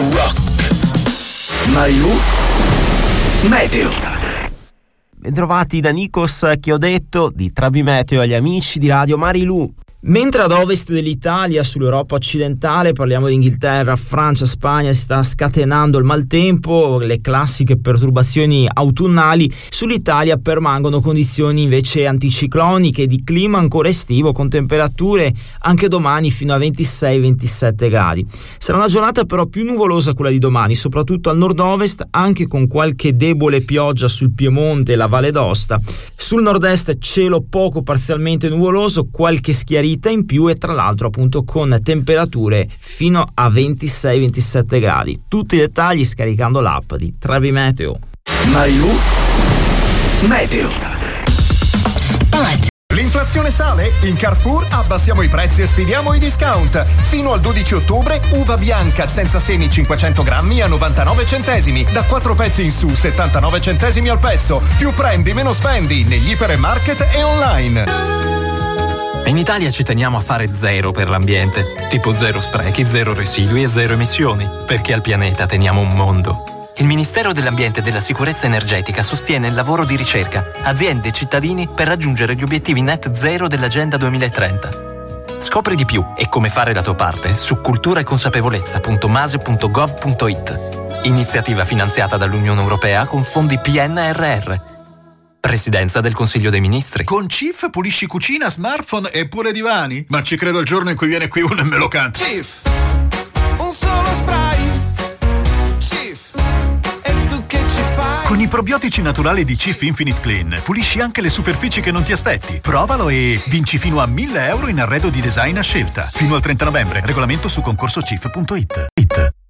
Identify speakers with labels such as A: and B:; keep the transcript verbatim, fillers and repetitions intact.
A: rock. Marilu Meteo.
B: Bentrovati da Nikos che ho detto di Travi Meteo agli amici di Radio Marilu. Mentre ad ovest dell'Italia, sull'Europa occidentale, parliamo di Inghilterra, Francia, Spagna, si sta scatenando il maltempo, le classiche perturbazioni autunnali, sull'Italia permangono condizioni invece anticicloniche di clima ancora estivo, con temperature anche domani fino a ventisei ventisette gradi. Sarà una giornata però più nuvolosa quella di domani, soprattutto al nord-ovest, anche con qualche debole pioggia sul Piemonte e la Valle d'Aosta. Sul nord-est cielo poco parzialmente nuvoloso, qualche schiarita in più e tra l'altro appunto con temperature fino a ventisei ventisette gradi. Tutti i dettagli scaricando l'app di Travi Meteo.
A: Marilu Meteo.
C: L'inflazione sale? In Carrefour abbassiamo i prezzi e sfidiamo i discount. Fino al dodici ottobre uva bianca senza semi cinquecento grammi a novantanove centesimi. Da quattro pezzi in su settantanove centesimi al pezzo. Più prendi meno spendi negli ipermarket e online.
D: In Italia ci teniamo a fare zero per l'ambiente, tipo zero sprechi, zero residui e zero emissioni, perché al pianeta teniamo un mondo. Il Ministero dell'Ambiente e della Sicurezza Energetica sostiene il lavoro di ricerca, aziende e cittadini per raggiungere gli obiettivi net zero dell'Agenda duemilatrenta. Scopri di più e come fare la tua parte su cultura e consapevolezza punto mase punto gov punto it. Iniziativa finanziata dall'Unione Europea con fondi P N R R. Presidenza del Consiglio dei Ministri.
E: Con Cif pulisci cucina, smartphone e pure divani? Ma ci credo il giorno in cui viene qui uno e me lo canta.
F: Cif, un solo spray. Cif, e tu che ci fai?
E: Con i probiotici naturali di Cif Infinite Clean pulisci anche le superfici che non ti aspetti. Provalo e vinci fino a mille euro in arredo di design a scelta. Fino al trenta novembre. Regolamento su concorso cif punto it.